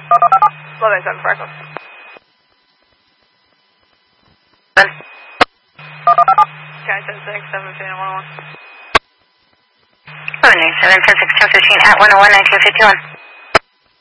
11 7 Fargo. 10-6, 715 at 101. 11 7 10 6 10 15 at 101 1951.